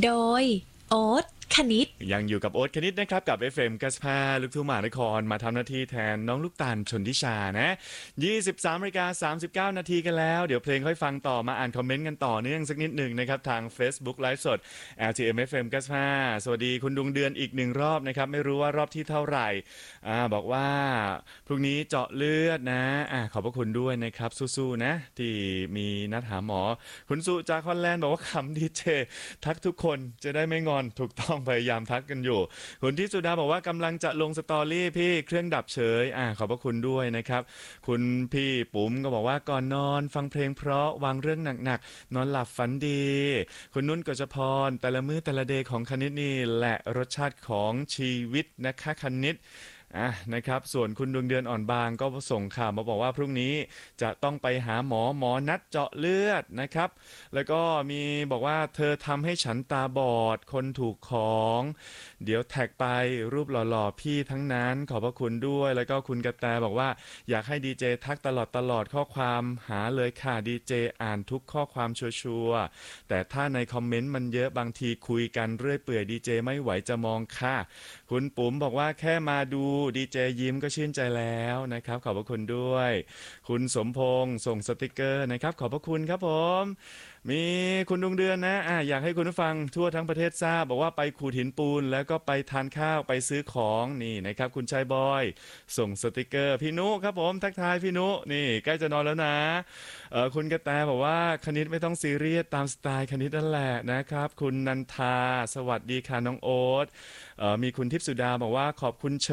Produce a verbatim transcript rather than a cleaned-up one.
โดยโอ๊ตคณิตยังอยู่กับโอ๊ตคณิตนะครับกับ เอฟ เอ็ม 95ลูกทุ่งมหานครมาทำหน้าที่แทนน้องลูกตาลชนทิชานะยี่สิบสามนาฬิกาสามสิบเก้านาทีกันแล้วเดี๋ยวเพลงค่อยฟังต่อมาอ่านคอมเมนต์กันต่อเนื่องสักนิดหนึ่งนะครับทาง Facebook ไลฟ์สด แอล ที เอ็ม เอฟ เอ็ม 95สวัสดีคุณดวงเดือนอีกหนึ่งรอบนะครับไม่รู้ว่ารอบที่เท่าไหร่อ่าบอกว่าพรุ่งนี้เจาะเลือดนะอ่าขอบพระคุณด้วยนะครับสู้ๆนะที่มีนัดหาหมอคุณสุจากฮอลแลนด์บอกว่าคำดีเจทักทุกคนจะได้ไม่งอนถูกต้องพยายามทักกันอยู่คุณที่สุดาบอกว่ากำลังจะลงสตอรี่พี่เครื่องดับเฉยอ่าขอบพระคุณด้วยนะครับคุณพี่ปุ๋มก็บอกว่าก่อนนอนฟังเพลงเพราะวางเรื่องหนักๆนอนหลับฝันดีคุณนุ่นกฤษพรแต่ละมื้อแต่ละเดย์ของคณิตนี่แหละรสชาติของชีวิตนะคะคณิตอ่ะนะครับส่วนคุณดวงเดือนอ่อนบางก็ส่งข่าวมาบอกว่าพรุ่งนี้จะต้องไปหาหมอหมอนัดเจาะเลือดนะครับแล้วก็มีบอกว่าเธอทำให้ฉันตาบอดคนถูกของเดี๋ยวแท็กไปรูปหล่อๆพี่ทั้งนั้นขอบพระคุณด้วยแล้วก็คุณกระแตบอกว่าอยากให้ดีเจทักตลอดตลอดข้อความหาเลยค่ะดีเจอ่านทุกข้อความชัวร์ๆแต่ถ้าในคอมเมนต์มันเยอะบางทีคุยกันเรื่อยเปื่อยดีเจไม่ไหวจะมองค่ะคุณปุ๋มบอกว่าแค่มาดูดีเจยิ้มก็ชื่นใจแล้วนะครับขอบพระคุณด้วยคุณสมพงษ์ส่งสติกเกอร์นะครับขอบพระคุณครับผมมีคุณดวงเดือนนะอ่ะอยากให้คุณผู้ฟังทั่วทั้งประเทศทราบบอกว่าไปขูดหินปูนแล้วก็ไปทานข้าวไปซื้อของนี่นะครับคุณชายบอยส่งสติกเกอร์พี่นุครับผมทักทายพี่นุนี่ใกล้จะนอนแล้วนะเออคุณกระแตบอกว่าคณิตไม่ต้องซีเรียสตามสไตล์คณิตนั่นแหละนะครับคุณนันทาสวัสดีค่ะน้องโอ๊ตเออมีคุณทิพย์สุดาบอกว่าขอบคุณเช